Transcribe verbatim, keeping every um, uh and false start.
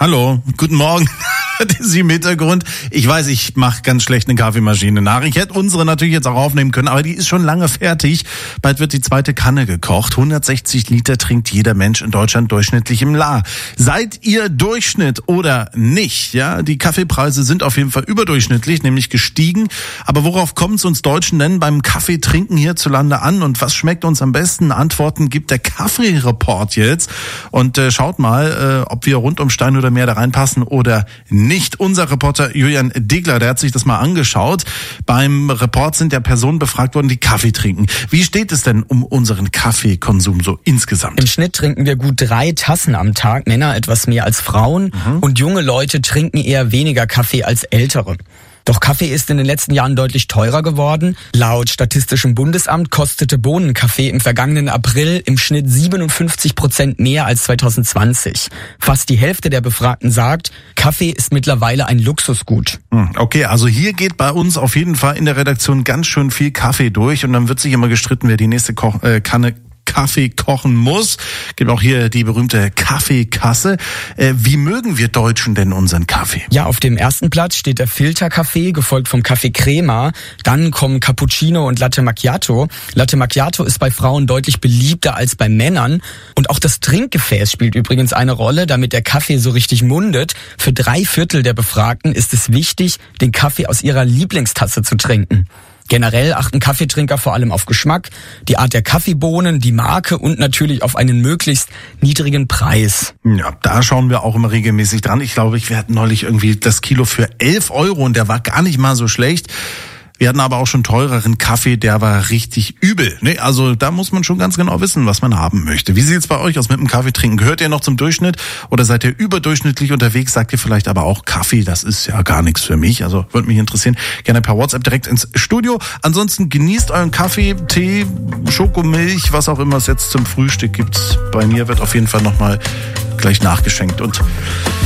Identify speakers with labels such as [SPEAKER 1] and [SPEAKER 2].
[SPEAKER 1] Hallo, guten Morgen. Das ist im Hintergrund. Ich weiß, ich mache ganz schlecht eine Kaffeemaschine nach. Ich hätte unsere natürlich jetzt auch aufnehmen können, aber die ist schon lange fertig. Bald wird die zweite Kanne gekocht. hundertsechzig Liter trinkt jeder Mensch in Deutschland durchschnittlich im Jahr. Seid ihr Durchschnitt oder nicht? Ja, die Kaffeepreise sind auf jeden Fall überdurchschnittlich, nämlich gestiegen. Aber worauf kommt es uns Deutschen denn beim Kaffeetrinken hierzulande an? Und was schmeckt uns am besten? Antworten gibt der Kaffee-Report jetzt. Und äh, schaut mal, äh, ob wir rund um Stein oder Meer da reinpassen oder nicht. Nicht unser Reporter Julian Degler, der hat sich das mal angeschaut. Beim Report sind ja Personen befragt worden, die Kaffee trinken. Wie steht es denn um unseren Kaffeekonsum so insgesamt?
[SPEAKER 2] Im Schnitt trinken wir gut drei Tassen am Tag, Männer etwas mehr als Frauen. Mhm. Und junge Leute trinken eher weniger Kaffee als ältere. Doch Kaffee ist in den letzten Jahren deutlich teurer geworden. Laut Statistischem Bundesamt kostete Bohnenkaffee im vergangenen April im Schnitt siebenundfünfzig Prozent mehr als zweitausendzwanzig. Fast die Hälfte der Befragten sagt, Kaffee ist mittlerweile ein Luxusgut.
[SPEAKER 1] Okay, also hier geht bei uns auf jeden Fall in der Redaktion ganz schön viel Kaffee durch und dann wird sich immer gestritten, wer die nächste Ko- äh, Kanne Kaffee kochen muss. Gibt auch hier die berühmte Kaffeekasse. Äh, wie mögen wir Deutschen denn unseren Kaffee?
[SPEAKER 2] Ja, auf dem ersten Platz steht der Filterkaffee, gefolgt vom Kaffee Crema. Dann kommen Cappuccino und Latte Macchiato. Latte Macchiato ist bei Frauen deutlich beliebter als bei Männern. Und auch das Trinkgefäß spielt übrigens eine Rolle, damit der Kaffee so richtig mundet. Für drei Viertel der Befragten ist es wichtig, den Kaffee aus ihrer Lieblingstasse zu trinken. Generell achten Kaffeetrinker vor allem auf Geschmack, die Art der Kaffeebohnen, die Marke und natürlich auf einen möglichst niedrigen Preis.
[SPEAKER 1] Ja, da schauen wir auch immer regelmäßig dran. Ich glaube, wir hatten neulich irgendwie das Kilo für elf Euro und der war gar nicht mal so schlecht. Wir hatten aber auch schon teureren Kaffee, der war richtig übel. Ne? Also da muss man schon ganz genau wissen, was man haben möchte. Wie sieht's bei euch aus mit dem Kaffee trinken? Gehört ihr noch zum Durchschnitt oder seid ihr überdurchschnittlich unterwegs? Sagt ihr vielleicht aber auch, Kaffee, das ist ja gar nichts für mich. Also würde mich interessieren. Gerne per WhatsApp direkt ins Studio. Ansonsten genießt euren Kaffee, Tee, Schokomilch, was auch immer es jetzt zum Frühstück gibt. Bei mir wird auf jeden Fall nochmal gleich nachgeschenkt. Und